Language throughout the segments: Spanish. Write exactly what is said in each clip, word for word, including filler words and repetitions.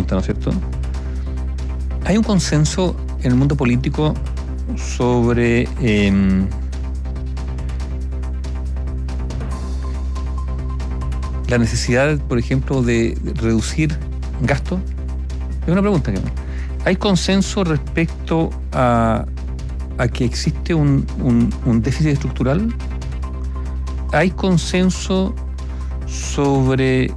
pregunta, ¿no es cierto? Hay un consenso en el mundo político sobre eh, la necesidad, por ejemplo, de reducir gastos. Es una pregunta que ¿hay consenso respecto a, a que existe un, un, un déficit estructural? ¿Hay consenso sobre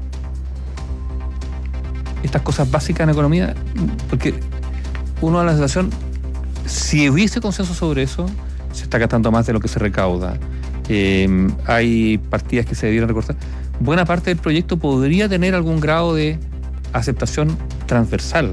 estas cosas básicas en economía? Porque uno da la sensación, si hubiese consenso sobre eso, se está gastando más de lo que se recauda. Eh, hay partidas que se debieran recortar. Buena parte del proyecto podría tener algún grado de aceptación transversal.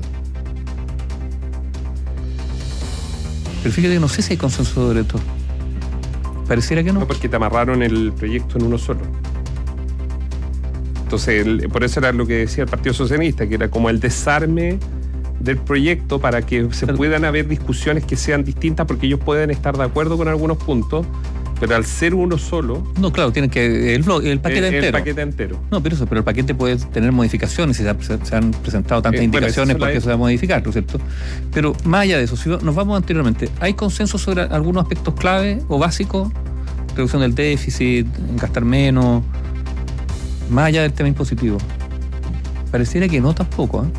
Pero fíjate que no sé si hay consenso sobre esto. Pareciera que no. No, porque te amarraron el proyecto en uno solo. Entonces, el, por eso era lo que decía el Partido Socialista, que era como el desarme del proyecto para que se Pero, puedan haber discusiones que sean distintas, porque ellos pueden estar de acuerdo con algunos puntos, pero al ser uno solo... No, claro, tienen que... El, el paquete el, entero. El paquete entero. No, pero eso, pero el paquete puede tener modificaciones, y se, ha, se han presentado tantas eh, indicaciones bueno, porque se va a modificar, ¿no es cierto? Pero más allá de eso, si nos vamos anteriormente, ¿hay consenso sobre algunos aspectos clave o básicos? Reducción del déficit, gastar menos, más allá del tema impositivo. Pareciera que no tampoco, ¿eh?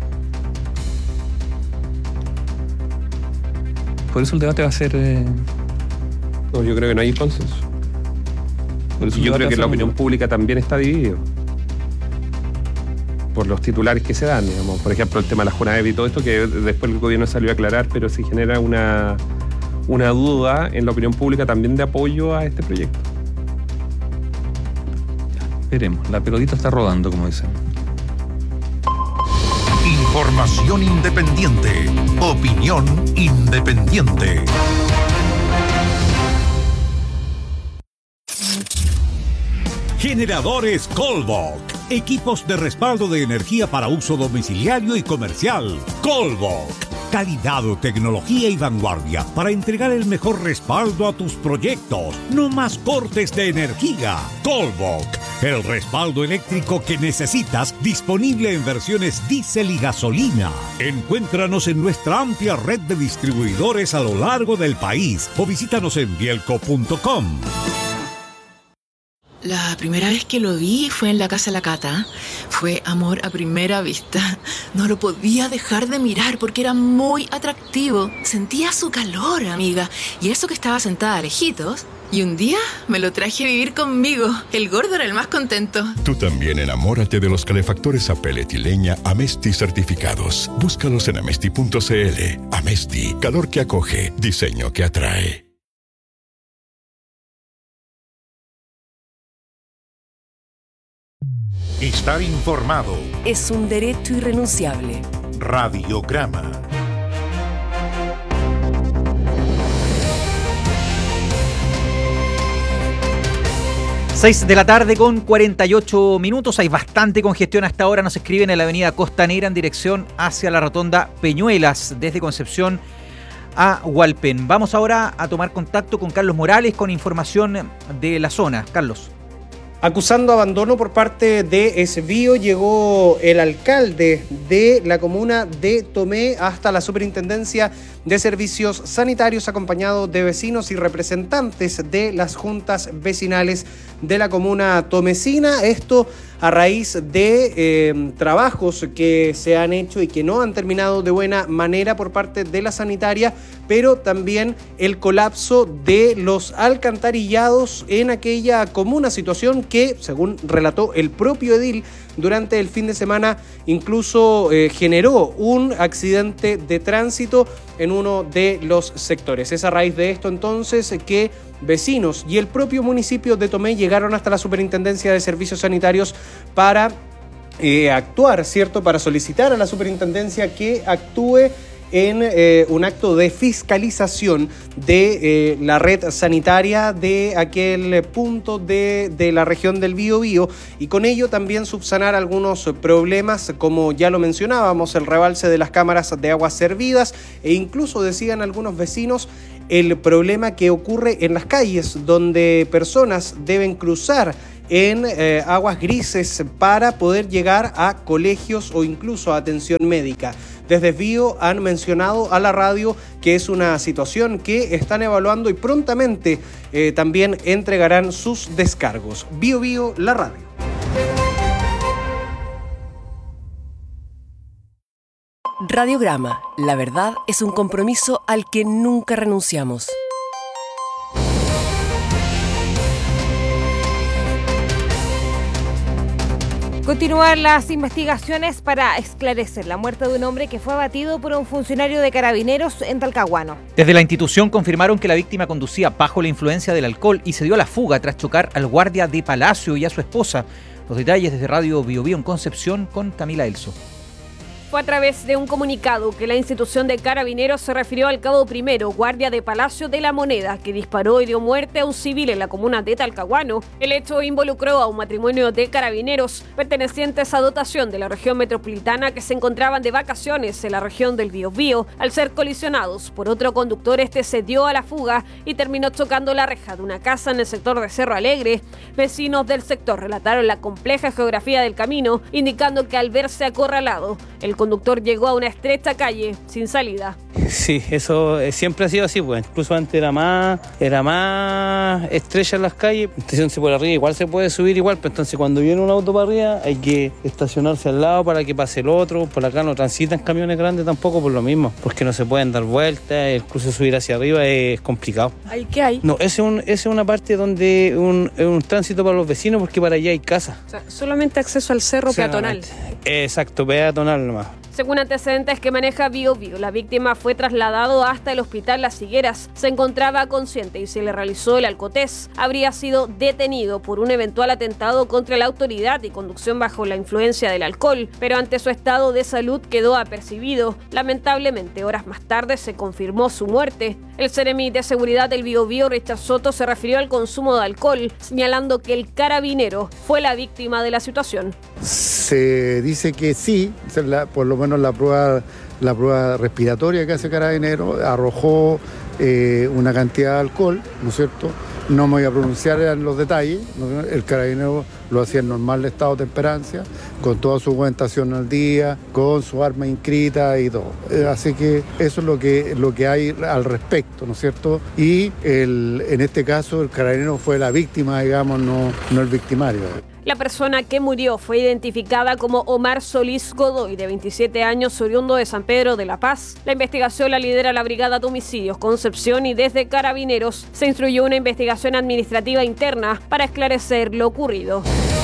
Por eso el debate va a ser... Eh... No, yo creo que no hay consenso. Por eso y yo creo que la opinión pública también está dividida por los titulares que se dan, digamos. Por ejemplo, el tema de la Junaev y todo esto, que después el gobierno salió a aclarar, pero sí genera una, una duda en la opinión pública también de apoyo a este proyecto. Veremos, la pelotita está rodando, como dicen. Información independiente. Opinión independiente. Generadores Colbach. Equipos de respaldo de energía para uso domiciliario y comercial. Colbach. Calidad, tecnología y vanguardia para entregar el mejor respaldo a tus proyectos. No más cortes de energía. Colbach. El respaldo eléctrico que necesitas, disponible en versiones diésel y gasolina. Encuéntranos en nuestra amplia red de distribuidores a lo largo del país o visítanos en bielco punto com. La primera vez que lo vi fue en la casa de la Cata. Fue amor a primera vista. No lo podía dejar de mirar porque era muy atractivo. Sentía su calor, amiga. Y eso que estaba sentada a lejitos. Y un día me lo traje a vivir conmigo. El gordo era el más contento. Tú también enamórate de los calefactores a pellet y leña Amesti certificados. Búscalos en amesti punto cl. Amesti, calor que acoge, diseño que atrae. Estar informado es un derecho irrenunciable. Radiograma. seis de la tarde con cuarenta y ocho minutos. Hay bastante congestión hasta ahora. Nos escriben en la avenida Costanera en dirección hacia la rotonda Peñuelas, desde Concepción a Hualpén. Vamos ahora a tomar contacto con Carlos Morales con información de la zona. Carlos. Acusando abandono por parte de Esbio, llegó el alcalde de la comuna de Tomé hasta la Superintendencia de Servicios Sanitarios, acompañado de vecinos y representantes de las juntas vecinales de la comuna tomecina. Esto a raíz de eh, trabajos que se han hecho y que no han terminado de buena manera por parte de la sanitaria, pero también el colapso de los alcantarillados en aquella comuna, situación que, según relató el propio edil, durante el fin de semana incluso eh, generó un accidente de tránsito en uno de los sectores. Es a raíz de esto entonces que vecinos y el propio municipio de Tomé llegaron hasta la Superintendencia de Servicios Sanitarios para eh, actuar, ¿cierto? Para solicitar a la superintendencia que actúe en eh, un acto de fiscalización de eh, la red sanitaria de aquel punto de, de la región del Biobío, y con ello también subsanar algunos problemas, como ya lo mencionábamos, el rebalse de las cámaras de aguas servidas, e incluso decían algunos vecinos el problema que ocurre en las calles donde personas deben cruzar en eh, aguas grises para poder llegar a colegios o incluso a atención médica. Desde Bio han mencionado a la radio que es una situación que están evaluando y prontamente eh, también entregarán sus descargos. Bio Bio, la radio. Radiograma, la verdad es un compromiso al que nunca renunciamos. Continúan las investigaciones para esclarecer la muerte de un hombre que fue abatido por un funcionario de Carabineros en Talcahuano. Desde la institución confirmaron que la víctima conducía bajo la influencia del alcohol y se dio a la fuga tras chocar al guardia de Palacio y a su esposa. Los detalles desde Radio Bio Bio en Concepción con Camila Elso. Fue a través de un comunicado que la institución de Carabineros se refirió al cabo primero, guardia de Palacio de la Moneda, que disparó y dio muerte a un civil en la comuna de Talcahuano. El hecho involucró a un matrimonio de carabineros pertenecientes a dotación de la región metropolitana que se encontraban de vacaciones en la región del Biobío. Al ser colisionados por otro conductor, este se dio a la fuga y terminó chocando la reja de una casa en el sector de Cerro Alegre. Vecinos del sector relataron la compleja geografía del camino, indicando que al verse acorralado, el conductor llegó a una estrecha calle sin salida. Sí, eso siempre ha sido así, pues. Incluso antes era más, era más estrecha en las calles. Entonces por arriba igual se puede subir igual, pero entonces cuando viene un auto para arriba hay que estacionarse al lado para que pase el otro. Por acá no transitan camiones grandes tampoco por lo mismo, porque no se pueden dar vueltas, incluso subir hacia arriba es complicado. ¿Ahí qué hay? No, esa es, un, es una parte donde un, es un tránsito para los vecinos porque para allá hay casas. O sea, solamente acceso al cerro peatonal. Exacto, peatonal nomás. Según antecedentes que maneja Bio Bio, la víctima fue trasladado hasta el hospital Las Higueras. Se encontraba consciente y se le realizó el alcotés. Habría sido detenido por un eventual atentado contra la autoridad y conducción bajo la influencia del alcohol, pero ante su estado de salud quedó apercibido. Lamentablemente, horas más tarde se confirmó su muerte. El Seremi de Seguridad del Bio Bio, Richard Soto, se refirió al consumo de alcohol, señalando que el carabinero fue la víctima de la situación. Se dice que sí, por lo menos la prueba, la prueba respiratoria que hace Carabinero arrojó eh, una cantidad de alcohol, ¿no es cierto? No me voy a pronunciar en los detalles, ¿no? El Carabinero lo hacía en normal estado de temperancia, con toda su documentación al día, con su arma inscrita y todo. Eh, así que eso es lo que, lo que hay al respecto, ¿no es cierto? Y el, en este caso el Carabinero fue la víctima, digamos, no, no el victimario. La persona que murió fue identificada como Omar Solís Godoy, de veintisiete años, oriundo de San Pedro de la Paz. La investigación la lidera la Brigada de Homicidios Concepción y desde Carabineros se instruyó una investigación administrativa interna para esclarecer lo ocurrido.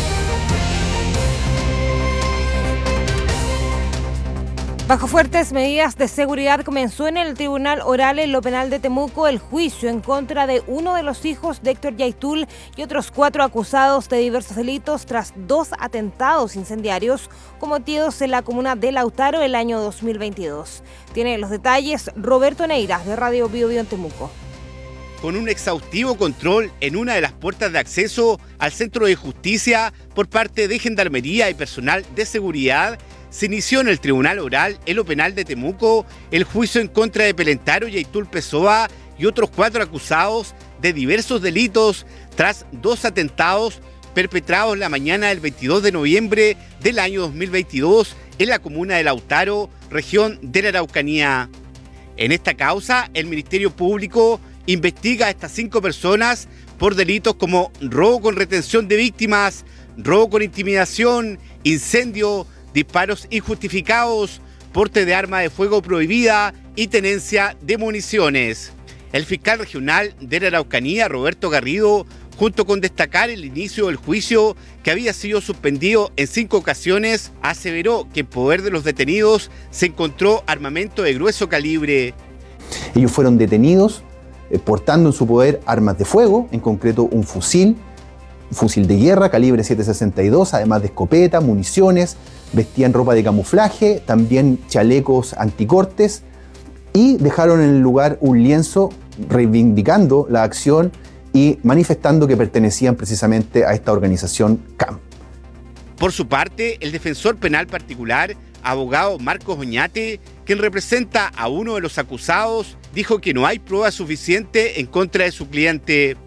Bajo fuertes medidas de seguridad comenzó en el Tribunal Oral en lo Penal de Temuco el juicio en contra de uno de los hijos de Héctor Yaitul y otros cuatro acusados de diversos delitos tras dos atentados incendiarios cometidos en la comuna de Lautaro el año dos mil veintidós. Tiene los detalles Roberto Neiras de Radio Bio Bio en Temuco. Con un exhaustivo control en una de las puertas de acceso al Centro de Justicia por parte de Gendarmería y personal de seguridad, se inició en el Tribunal Oral en lo Penal de Temuco el juicio en contra de Pelentaro Yaitul Pessoa y otros cuatro acusados de diversos delitos tras dos atentados perpetrados la mañana del veintidós de noviembre del año dos mil veintidós en la comuna de Lautaro, región de la Araucanía. En esta causa, el Ministerio Público investiga a estas cinco personas por delitos como robo con retención de víctimas, robo con intimidación, incendio, disparos injustificados, porte de arma de fuego prohibida y tenencia de municiones. El fiscal regional de la Araucanía, Roberto Garrido, junto con destacar el inicio del juicio que había sido suspendido en cinco ocasiones, aseveró que en poder de los detenidos se encontró armamento de grueso calibre. Ellos fueron detenidos eh, portando en su poder armas de fuego, en concreto un fusil, un fusil de guerra calibre siete sesenta y dos, además de escopeta, municiones. Vestían ropa de camuflaje, también chalecos anticortes y dejaron en el lugar un lienzo reivindicando la acción y manifestando que pertenecían precisamente a esta organización C A M. Por su parte, el defensor penal particular, abogado Marcos Oñate, quien representa a uno de los acusados, dijo que no hay prueba suficiente en contra de su cliente.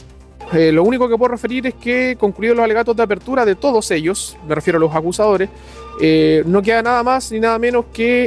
Eh, lo único que puedo referir es que, concluidos los alegatos de apertura de todos ellos, me refiero a los acusadores, eh, no queda nada más ni nada menos que